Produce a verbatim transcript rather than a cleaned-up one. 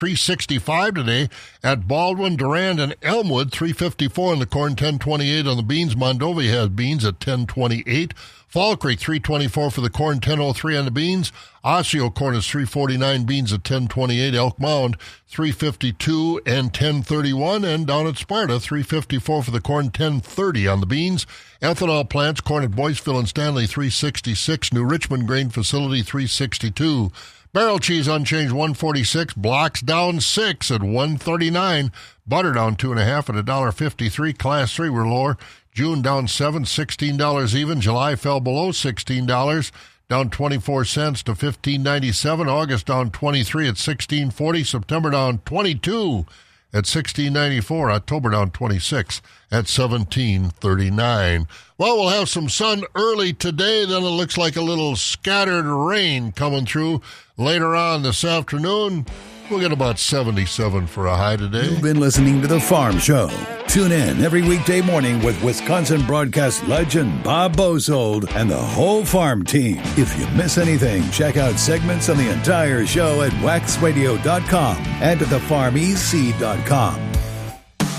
three sixty-five today. At Baldwin, Durand, and Elmwood, three fifty-four on the corn, ten twenty-eight on the beans. Mondovi has beans at ten twenty-eight. Fall Creek, three twenty-four for the corn, ten oh three on the beans. Osseo corn is three forty-nine, beans at ten twenty-eight. Elk Mound, three fifty-two and ten thirty-one. And down at Sparta, three fifty-four for the corn, ten thirty on the beans. Ethanol plants, corn at Boyceville and Stanley, three sixty-six. New Richmond Grain Facility, three sixty-two. Barrel cheese unchanged, one forty-six. Blocks down six at one thirty-nine. Butter down two and a half at one dollar fifty-three. Class three were lower. June down seven, sixteen dollars even. July fell below sixteen dollars, down twenty-four cents to fifteen ninety-seven. August down twenty-three at sixteen forty. September down twenty-two at sixteen ninety-four. October down twenty-six at seventeen thirty-nine. Well, we'll have some sun early today, then it looks like a little scattered rain coming through later on this afternoon. We'll get about seventy-seven for a high today. You've been listening to The Farm Show. Tune in every weekday morning with Wisconsin broadcast legend Bob Bosold and the whole farm team. If you miss anything, check out segments on the entire show at wax radio dot com and at the farm e c dot com.